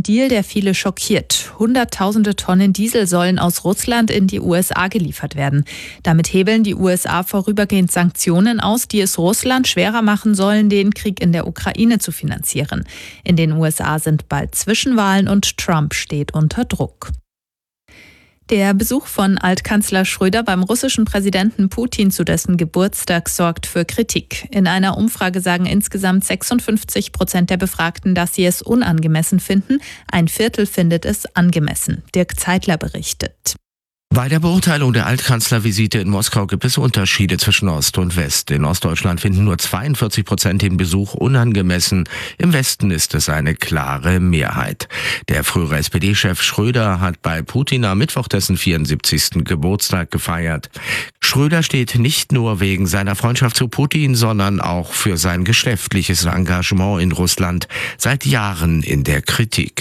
Deal, der viele schockiert. Hunderttausende Tonnen Diesel sollen aus Russland in die USA geliefert werden. Damit hebeln die USA vorübergehend Sanktionen aus, die es Russland schwerer machen sollen, den Krieg in der Ukraine zu finanzieren. In den USA sind bald Zwischenwahlen und Trump steht unter Druck. Der Besuch von Altkanzler Schröder beim russischen Präsidenten Putin zu dessen Geburtstag sorgt für Kritik. In einer Umfrage sagen insgesamt 56% der Befragten, dass sie es unangemessen finden. Ein Viertel findet es angemessen. Dirk Zeitler berichtet. Bei der Beurteilung der Altkanzlervisite in Moskau gibt es Unterschiede zwischen Ost und West. In Ostdeutschland finden nur 42% den Besuch unangemessen. Im Westen ist es eine klare Mehrheit. Der frühere SPD-Chef Schröder hat bei Putin am Mittwoch dessen 74. Geburtstag gefeiert. Schröder steht nicht nur wegen seiner Freundschaft zu Putin, sondern auch für sein geschäftliches Engagement in Russland seit Jahren in der Kritik.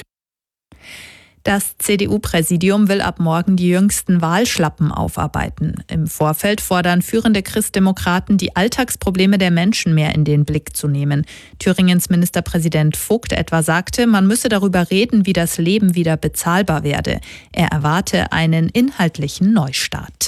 Das CDU-Präsidium will ab morgen die jüngsten Wahlschlappen aufarbeiten. Im Vorfeld fordern führende Christdemokraten, die Alltagsprobleme der Menschen mehr in den Blick zu nehmen. Thüringens Ministerpräsident Vogt etwa sagte, man müsse darüber reden, wie das Leben wieder bezahlbar werde. Er erwarte einen inhaltlichen Neustart.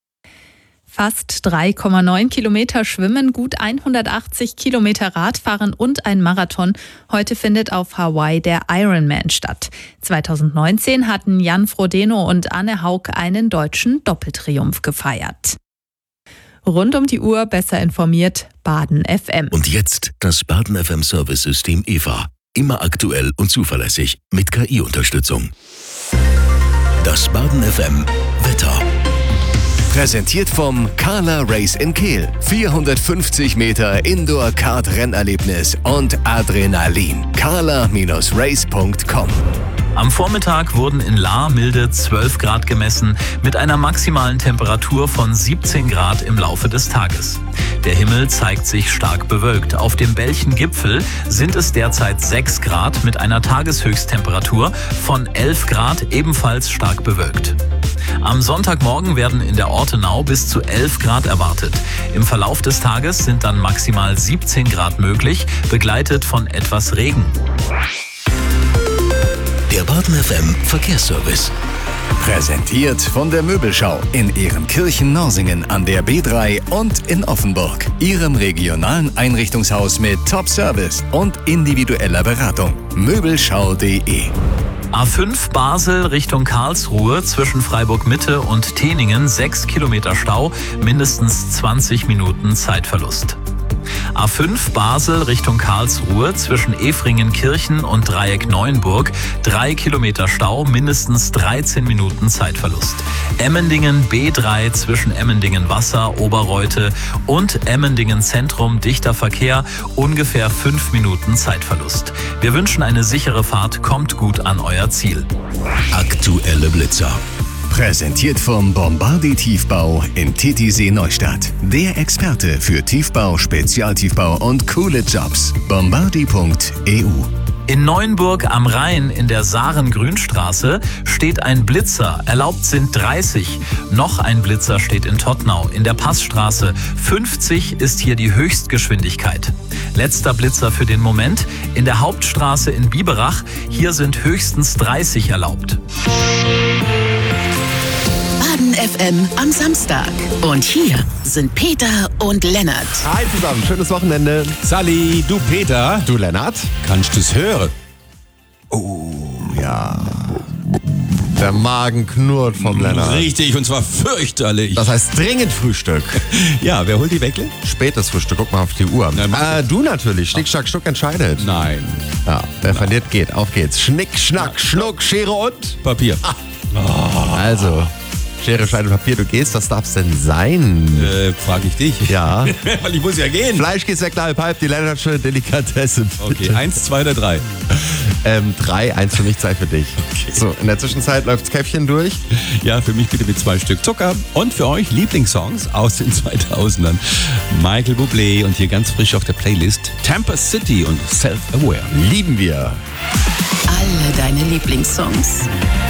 Fast 3,9 Kilometer Schwimmen, gut 180 Kilometer Radfahren und ein Marathon. Heute findet auf Hawaii der Ironman statt. 2019 hatten Jan Frodeno und Anne Haug einen deutschen Doppeltriumph gefeiert. Rund um die Uhr besser informiert, Baden FM. Und jetzt das Baden FM Service-System EVA. Immer aktuell und zuverlässig mit KI-Unterstützung. Das Baden FM Wetter. Präsentiert vom Carla Race in Kehl. 450 Meter Indoor-Kart-Rennerlebnis und Adrenalin. carla-race.com. Am Vormittag wurden in Lahr milde 12 Grad gemessen, mit einer maximalen Temperatur von 17 Grad im Laufe des Tages. Der Himmel zeigt sich stark bewölkt. Auf dem Belchen-Gipfel sind es derzeit 6 Grad mit einer Tageshöchsttemperatur von 11 Grad, ebenfalls stark bewölkt. Am Sonntagmorgen werden in der Ortenau bis zu 11 Grad erwartet. Im Verlauf des Tages sind dann maximal 17 Grad möglich, begleitet von etwas Regen. Der Baden FM Verkehrsservice. Präsentiert von der Möbelschau in Ehrenkirchen-Norsingen an der B3 und in Offenburg. Ihrem regionalen Einrichtungshaus mit Top-Service und individueller Beratung. Möbelschau.de. A5 Basel Richtung Karlsruhe zwischen Freiburg-Mitte und Teningen 6 Kilometer Stau, mindestens 20 Minuten Zeitverlust. A5 Basel Richtung Karlsruhe zwischen Efringen-Kirchen und Dreieck-Neuenburg 3 Kilometer Stau, mindestens 13 Minuten Zeitverlust. Emmendingen B3 zwischen Emmendingen-Wasser, Oberreute und Emmendingen-Zentrum dichter Verkehr, ungefähr 5 Minuten Zeitverlust. Wir wünschen eine sichere Fahrt, kommt gut an euer Ziel. Aktuelle Blitzer. Präsentiert vom Bombardi Tiefbau in Titisee Neustadt. Der Experte für Tiefbau, Spezialtiefbau und coole Jobs. Bombardi.eu. In Neuenburg am Rhein in der Saaren-Grünstraße steht ein Blitzer. Erlaubt sind 30. Noch ein Blitzer steht in Tottnau. In der Passstraße 50 ist hier die Höchstgeschwindigkeit. Letzter Blitzer für den Moment. In der Hauptstraße in Biberach. Hier sind höchstens 30 erlaubt. Baden FM am Samstag. Und hier sind Peter und Lennart. Hi zusammen, schönes Wochenende. Sally, du Peter, Du Lennart? kannst du's hören? Oh, ja. Der Magen knurrt vom Lennart. Richtig, und zwar fürchterlich. Das heißt dringend Frühstück. Ja, wer holt die Weckle? Spätes Frühstück, guck mal auf die Uhr. Du natürlich, Schnick, Schnack, Schnuck entscheidet. Nein. Ja, wer verliert geht, auf geht's. Schnick, Schnack, Schnuck, Schere und... Papier. Also, Schere, Scheide, Papier, du gehst, was darf's denn sein? Frag ich dich. Ja. Weil ich muss ja gehen. Fleisch, Käse, halb, die Lennartsche Delikatesse. Okay, 1, 2 oder 3? 3, 1 für mich, 2 für dich. Okay. So, in der Zwischenzeit läuft's Käffchen durch. Ja, für mich bitte mit 2 Stück Zucker. Und für euch Lieblingssongs aus den 2000ern. Michael Bublé und hier ganz frisch auf der Playlist Tampa City und Self-Aware. Lieben wir. Alle deine Lieblingssongs.